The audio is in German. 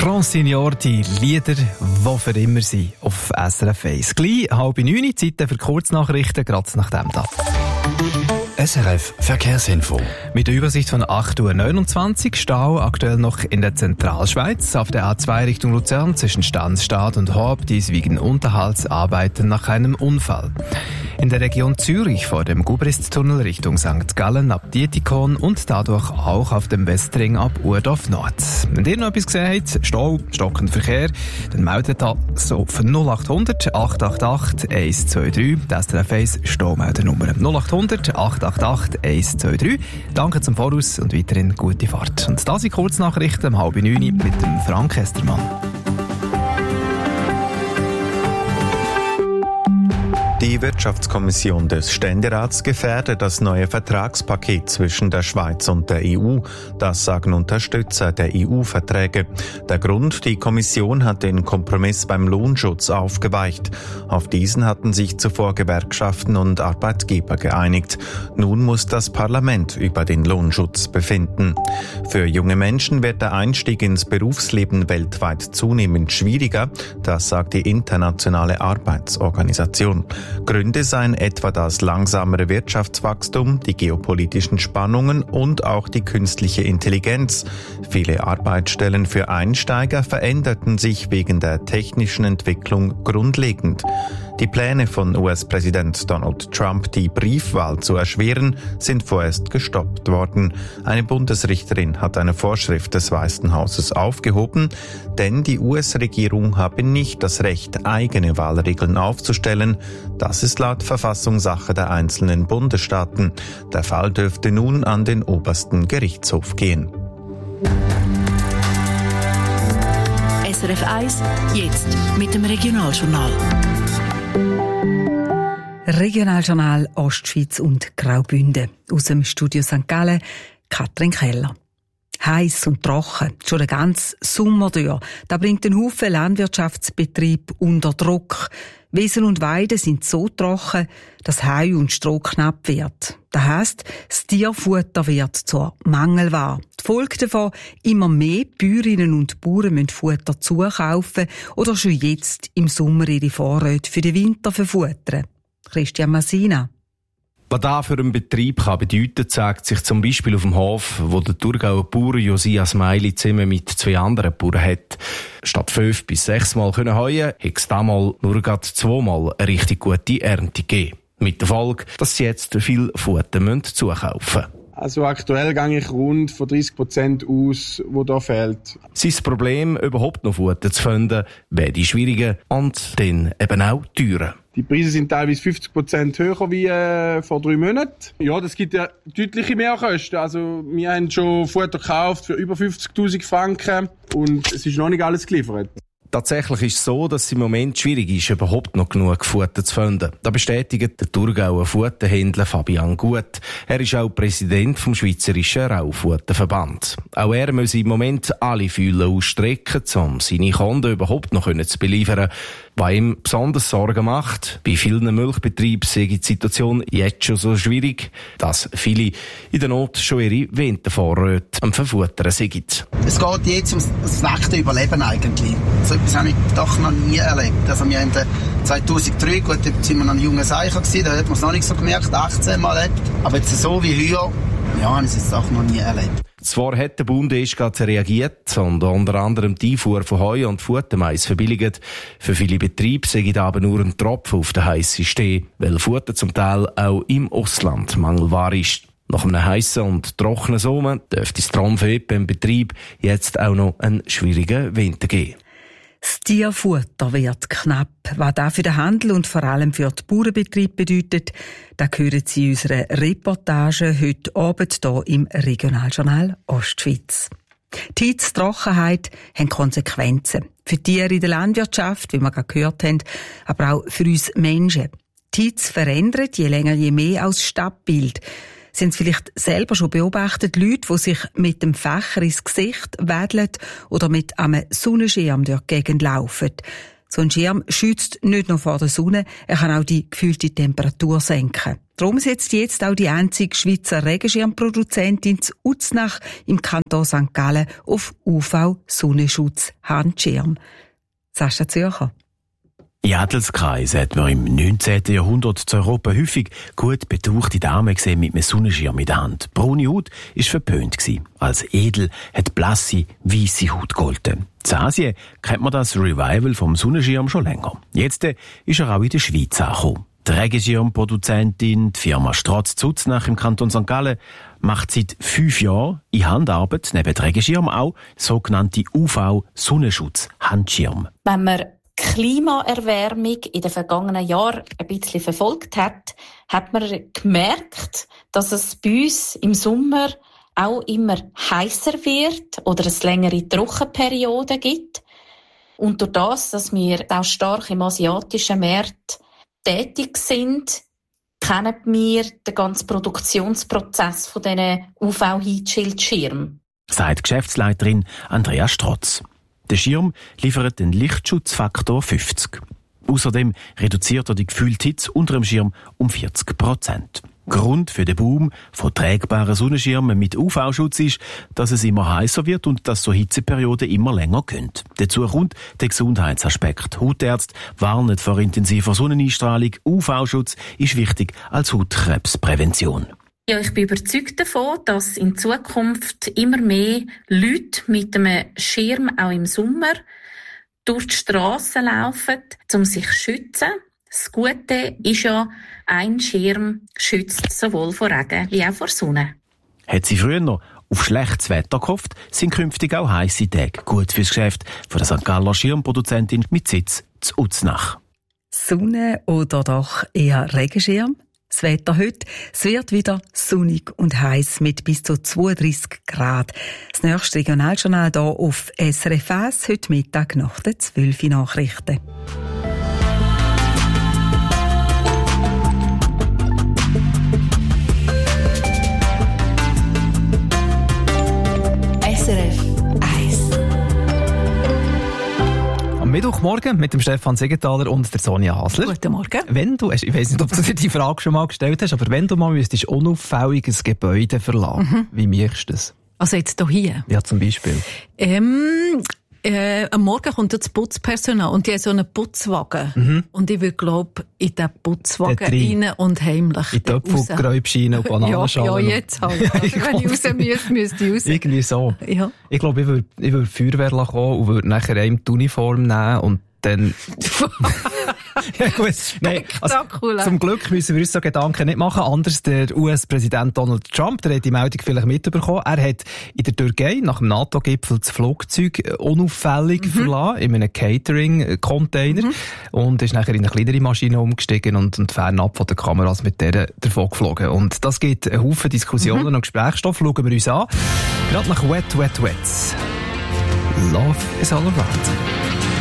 Grand Senior, die Lieder, die für immer sind, auf SRF 1. Gleich 8:30, Zeit für Kurznachrichten, gerade nach dem da. SRF Verkehrsinfo. Mit der Übersicht von 8:29 Uhr, Stau aktuell noch in der Zentralschweiz. Auf der A2 Richtung Luzern zwischen Stansstad und Horb, dies wegen Unterhaltsarbeiten nach einem Unfall. In der Region Zürich vor dem Gubristtunnel Richtung St. Gallen ab Dietikon und dadurch auch auf dem Westring ab Urdorf Nord. Wenn ihr noch etwas gesehen habt, Stau, stockender Verkehr, dann meldet das auf 0800 888 123. Das ist die SRF Staumeldernummer 0800 888 123. Danke zum Voraus und weiterhin gute Fahrt. Und das sind Kurznachrichten um 8:30 mit dem Frank Hestermann. Die Wirtschaftskommission des Ständerats gefährdet das neue Vertragspaket zwischen der Schweiz und der EU. Das sagen Unterstützer der EU-Verträge. Der Grund: die Kommission hat den Kompromiss beim Lohnschutz aufgeweicht. Auf diesen hatten sich zuvor Gewerkschaften und Arbeitgeber geeinigt. Nun muss das Parlament über den Lohnschutz befinden. Für junge Menschen wird der Einstieg ins Berufsleben weltweit zunehmend schwieriger. Das sagt die Internationale Arbeitsorganisation. Gründe seien etwa das langsamere Wirtschaftswachstum, die geopolitischen Spannungen und auch die künstliche Intelligenz. Viele Arbeitsstellen für Einsteiger veränderten sich wegen der technischen Entwicklung grundlegend. Die Pläne von US-Präsident Donald Trump, die Briefwahl zu erschweren, sind vorerst gestoppt worden. Eine Bundesrichterin hat eine Vorschrift des Weißen Hauses aufgehoben, denn die US-Regierung habe nicht das Recht, eigene Wahlregeln aufzustellen. Das ist laut Verfassung Sache der einzelnen Bundesstaaten. Der Fall dürfte nun an den obersten Gerichtshof gehen. SRF 1, jetzt mit dem Regionaljournal. Regionaljournal Ostschweiz und Graubünden. Aus dem Studio St. Gallen, Katrin Keller. Heiß und trocken, schon den ganzen Sommer durch. Da bringt ein Haufen Landwirtschaftsbetrieb unter Druck. Wiesen und Weiden sind so trocken, dass Heu und Stroh knapp wird. Das heisst, das Tierfutter wird zur Mangelware. Die Folge davon: immer mehr Bäuerinnen und Bauern müssen Futter zukaufen oder schon jetzt im Sommer ihre Vorräte für den Winter verfuttern. Christian Massina. Was das für einen Betrieb kann bedeuten, zeigt sich zum Beispiel auf dem Hof, wo der Thurgauer Bauer Josias Meili zusammen mit 2 anderen Bauern hat. Statt 5 bis 6 Mal heuen, hat es damals nur gerade 2 Mal eine richtig gute Ernte gegeben. Mit der Folge, dass sie jetzt viel Futter zukaufen müssen. Also aktuell gehe ich rund von 30% aus, wo da fehlt. Sein Problem, überhaupt noch Futter zu finden, wäre die schwierigen und dann eben auch teuren. Die Preise sind teilweise 50% höher wie vor 3 Monaten. Ja, das gibt ja deutliche Mehrkosten. Also wir haben schon Futter gekauft für über 50'000 Franken und es ist noch nicht alles geliefert. Tatsächlich ist es so, dass es im Moment schwierig ist, überhaupt noch genug Futter zu finden. Das bestätigt der Thurgauer Futterhändler Fabian Gut. Er ist auch Präsident vom Schweizerischen Raufutterverband. Auch er muss im Moment alle Fühler ausstrecken, um seine Kunden überhaupt noch zu beliefern. Was ihm besonders Sorgen macht: bei vielen Milchbetrieben sei die Situation jetzt schon so schwierig, dass viele in der Not schon ihre Wintervorräte am Verfuttern sind. Es geht jetzt ums nackte Überleben eigentlich. So etwas habe ich doch noch nie erlebt. Also wir haben 2003, gut, da sind wir noch ein junger Seicher gewesen, da hat man es noch nicht so gemerkt, 18 Mal erlebt. Aber jetzt so wie heuer, ja, habe ich es jetzt auch noch nie erlebt. Zwar hat der Bund erst gerade reagiert und unter anderem die Einfuhr von Heu und Futtermais verbilligt. Für viele Betriebe sei das aber nur ein Tropfen auf den heissen Stein, weil Futter zum Teil auch im Ausland Mangelware ist. Nach einem heissen und trockenen Sommer dürfte es darum für beim Betrieb jetzt auch noch einen schwierigen Winter geben. Das Tierfutter wird knapp. Was das für den Handel und vor allem für die Bauernbetriebe bedeutet, das hören Sie in unserer Reportage heute Abend hier im Regionaljournal Ostschweiz. Die Hitztrockenheit haben Konsequenzen. Für die Tiere in der Landwirtschaft, wie wir gerade gehört haben, aber auch für uns Menschen. Die Hitze verändert je länger je mehr als Stadtbild. Sie haben es vielleicht selber schon beobachtet, Leute, die sich mit dem Fächer ins Gesicht wedeln oder mit einem Sonnenschirm durch die Gegend laufen. So ein Schirm schützt nicht nur vor der Sonne, er kann auch die gefühlte Temperatur senken. Darum setzt jetzt auch die einzige Schweizer Regenschirmproduzentin in Uznach im Kanton St. Gallen auf UV-Sonnenschutz-Handschirm. Sascha Zürcher. In Adelskreisen hat man im 19. Jahrhundert zu Europa häufig gut betuchte Damen gesehen mit einem Sonnenschirm in der Hand. Braune Haut war verpönt. Als edel hat blasse, weisse Haut gegolten. In Asien kennt man das Revival vom Sonnenschirm schon länger. Jetzt ist er auch in der Schweiz angekommen. Die Regenschirmproduzentin, die Firma Strotz Uznach im Kanton St. Gallen, macht seit 5 Jahren in Handarbeit neben dem Regenschirm auch sogenannte UV-Sonnenschutz-Handschirm. Wenn man Klimaerwärmung in den vergangenen Jahren ein bisschen verfolgt hat, hat man gemerkt, dass es bei uns im Sommer auch immer heißer wird oder es längere Trockenperioden gibt. Und durch das, dass wir auch stark im asiatischen Markt tätig sind, kennen wir den ganzen Produktionsprozess von diesen UV-Heatschildschirmen. Sagt Geschäftsleiterin Andrea Strotz. Der Schirm liefert den Lichtschutzfaktor 50. Außerdem reduziert er die gefühlte Hitze unter dem Schirm um 40%. Grund für den Boom von tragbaren Sonnenschirmen mit UV-Schutz ist, dass es immer heißer wird und dass so Hitzeperioden immer länger gehen. Dazu kommt der Gesundheitsaspekt. Hautärzte warnen vor intensiver Sonneneinstrahlung. UV-Schutz ist wichtig als Hautkrebsprävention. Ja, ich bin überzeugt davon, dass in Zukunft immer mehr Leute mit einem Schirm auch im Sommer durch die Strassen laufen, um sich zu schützen. Das Gute ist ja, ein Schirm schützt sowohl vor Regen wie auch vor Sonne. Hat sie früher noch auf schlechtes Wetter gehofft, sind künftig auch heisse Tage gut fürs Geschäft von der St. Galler Schirmproduzentin mit Sitz zu Uznach. Sonne oder doch eher Regenschirm? Das Wetter heute, es wird wieder sonnig und heiß mit bis zu 32 Grad. Das nächste Regionaljournal hier auf SRF 1, heute Mittag nach den 12 Nachrichten. SRF 1. Am Mittwochmorgen mit dem Stefan Siegenthaler und der Sonja Hasler. Guten Morgen. Wenn du, ich weiss nicht, ob du dir die Frage schon mal gestellt hast, aber wenn du mal müsstest unauffällig ein Gebäude verlassen, wie machst du das? Also jetzt hier? Ja, zum Beispiel. Am Morgen kommt das Putzpersonal und die haben so einen Putzwagen. Und ich würde, glaube in den Putzwagen rein und heimlich in Töpfelgräubscheine und Bananenschalen. Ja, jetzt halt. Wenn ich raus müsste ich raus. Irgendwie so. Ja. Ich glaube, ich würde Feuerwehr kommen und würde nachher einem die Uniform nehmen und dann... Ja, gut. Nein, also, zum Glück müssen wir uns so Gedanken nicht machen. Anders der US-Präsident Donald Trump, der hat die Meldung vielleicht mitbekommen. Er hat in der Türkei nach dem NATO-Gipfel das Flugzeug unauffällig verlassen, in einem Catering-Container. Und ist nachher in eine kleinere Maschine umgestiegen und fernab von den Kameras mit der davon geflogen. Und das gibt einen Haufen Diskussionen und Gesprächsstoff. Schauen wir uns an. Gerade nach Wet, Wet, Wet. Love is all around.